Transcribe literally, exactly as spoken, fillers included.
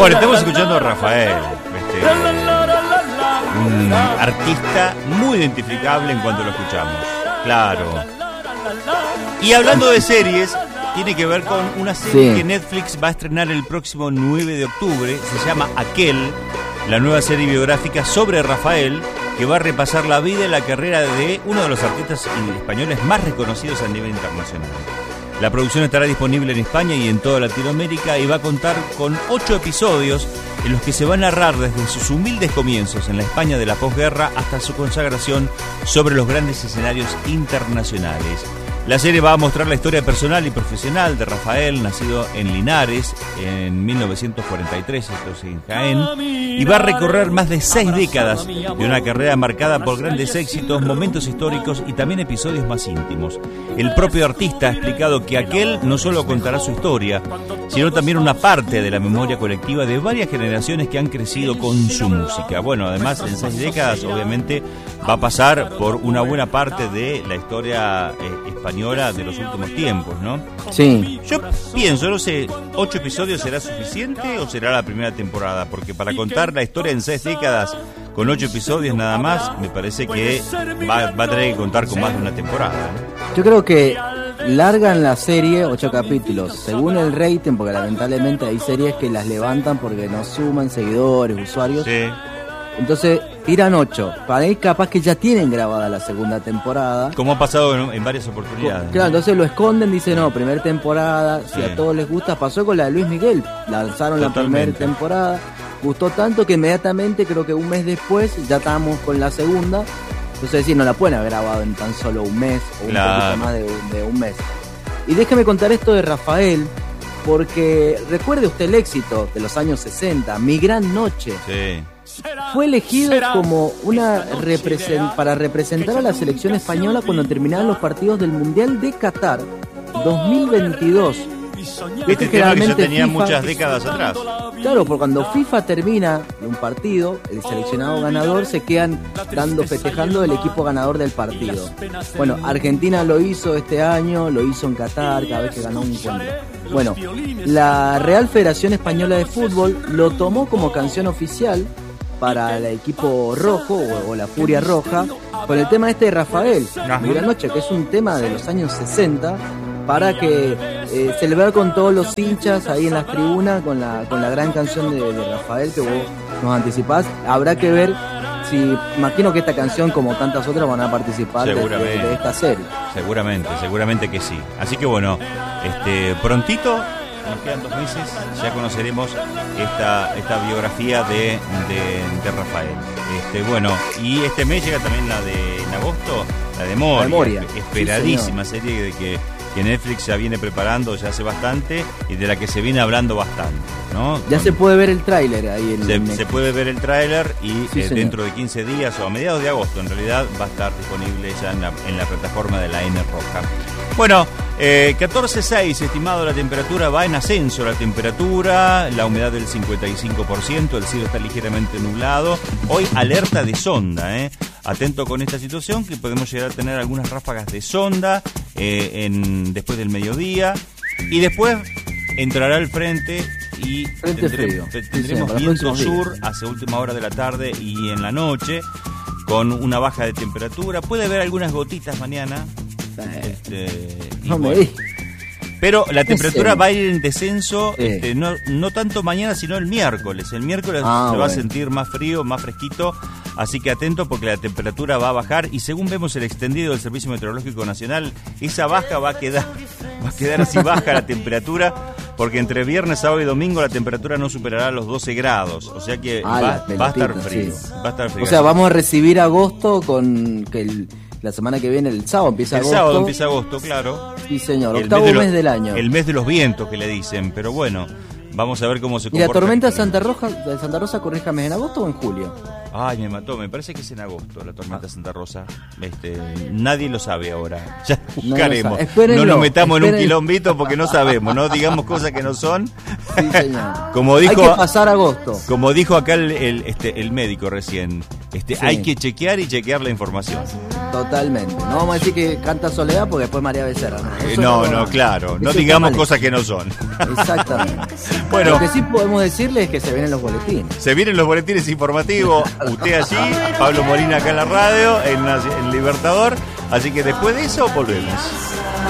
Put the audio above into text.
Bueno, estamos escuchando a Rafael, este, un artista muy identificable en cuanto lo escuchamos. Claro. Y hablando de series, tiene que ver con una serie sí. que Netflix va a estrenar el próximo nueve de octubre. Se llama Aquel, la nueva serie biográfica sobre Rafael, que va a repasar la vida y la carrera de uno de los artistas españoles más reconocidos a nivel internacional. La producción estará disponible en España y en toda Latinoamérica y va a contar con ocho episodios en los que se va a narrar desde sus humildes comienzos en la España de la posguerra hasta su consagración sobre los grandes escenarios internacionales. La serie va a mostrar la historia personal y profesional de Rafael, nacido en Linares en mil novecientos cuarenta y tres, esto es en Jaén, y va a recorrer más de seis décadas de una carrera marcada por grandes éxitos, momentos históricos y también episodios más íntimos. El propio artista ha explicado que Aquel no solo contará su historia, sino también una parte de la memoria colectiva de varias generaciones que han crecido con su música. Bueno, además en seis décadas obviamente va a pasar por una buena parte de la historia eh, española de los últimos tiempos, ¿no? Sí. Yo pienso, no sé, ¿ocho episodios será suficiente o será la primera temporada? Porque para contar la historia en seis décadas con ocho episodios nada más, me parece que va, va a tener que contar con más de una temporada, ¿no? Yo creo que largan la serie ocho capítulos, según el rating, porque lamentablemente hay series que las levantan porque no suman seguidores, usuarios. Sí. Entonces tiran ocho. Para ahí capaz que ya tienen grabada la segunda temporada. Como ha pasado en, en varias oportunidades. Claro, ¿no? Entonces lo esconden, dicen no, primera temporada, si sí. a todos les gusta. Pasó con la de Luis Miguel, lanzaron Totalmente. la primera temporada, gustó tanto que inmediatamente, creo que un mes después, ya estábamos con la segunda. Entonces sí, no la pueden haber grabado en tan solo un mes o un claro. poquito más de, de un mes. Y déjeme contar esto de Rafael, porque recuerde usted el éxito de los años sesenta, Mi Gran Noche. Sí. Fue elegido como una represent- para representar a la selección española cuando terminaban los partidos del Mundial de Qatar dos mil veintidós. Este tema que ya tenía FIFA, muchas décadas atrás. Claro, porque cuando FIFA termina un partido, el seleccionado ganador se quedan dando, festejando el equipo ganador del partido. Bueno, Argentina lo hizo este año, lo hizo en Qatar, cada vez que ganó un encuentro. Bueno, la Real Federación Española de Fútbol lo tomó como canción oficial para el equipo rojo o, o la Furia Roja, con el tema este de Rafael, Mi Gran Noche, que es un tema de los años sesenta, para que eh, celebrar con todos los hinchas ahí en las tribunas con la con la gran canción de, de Rafael que vos nos anticipás. Habrá que ver si, imagino que esta canción como tantas otras van a participar de, de, de esta serie. Seguramente, seguramente que sí. Así que bueno, este prontito, nos quedan dos meses, ya conoceremos esta esta biografía de, de, de Rafael. Este bueno, y este mes llega también la de en agosto, la de Moria, Moria. esperadísima Sí, serie de que que Netflix ya viene preparando ya hace bastante y de la que se viene hablando bastante, ¿no? Ya Con, se puede ver el tráiler ahí en se, en se puede ver el tráiler y sí, eh, dentro de quince días o a mediados de agosto en realidad va a estar disponible ya en la, en la plataforma de la N Roja. Bueno, eh, catorce seis, estimado la temperatura, va en ascenso la temperatura, la humedad del cincuenta y cinco por ciento, el cielo está ligeramente nublado. Hoy alerta de sonda, ¿eh? Atento con esta situación que podemos llegar a tener algunas ráfagas de sonda eh, en, después del mediodía y después entrará el frente y frente tendremos, frío. tendremos Sí, sí, viento sur hacia última hora de la tarde y en la noche con una baja de temperatura. Puede haber algunas gotitas mañana. Este, no me bueno. di. Pero la temperatura va a ir en descenso, sí. este, no, no tanto mañana, sino el miércoles. El miércoles ah, se bueno. va a sentir más frío, más fresquito, así que atento porque la temperatura va a bajar y según vemos el extendido del Servicio Meteorológico Nacional, esa baja va a quedar, va a quedar así baja la temperatura, porque entre viernes, sábado y domingo la temperatura no superará los doce grados, o sea que ah, va, va a estar frío, sí. va a estar frío. O sea, vamos a recibir agosto con que el la semana que viene, el sábado empieza el agosto. El sábado empieza agosto, claro. Sí, señor. El Octavo mes, de mes los, del año. El mes de los vientos que le dicen, pero bueno, vamos a ver cómo se comporta. ¿Y la tormenta de Santa Rosa, de Santa Rosa, corríjame, en agosto o en julio? Ay, me mató, me parece que es en agosto la tormenta de Santa Rosa. Este, nadie lo sabe ahora. Ya buscaremos. No, no nos metamos espérenlo. en un quilombito porque no sabemos, no digamos cosas que no son. Sí, señor. Como dijo, hay que pasar agosto. Como dijo acá el, el, este, el médico recién, este, sí. hay que chequear y chequear la información. Totalmente. No vamos a decir que canta Soledad porque después María Becerra. No, eh, no, no, claro. No digamos cosas que no son. Exactamente. Bueno, lo que sí podemos decirles es que se vienen los boletines. Se vienen los boletines informativos. Usted allí, Pablo Molina acá en la radio, en, en Libertador. Así que después de eso volvemos.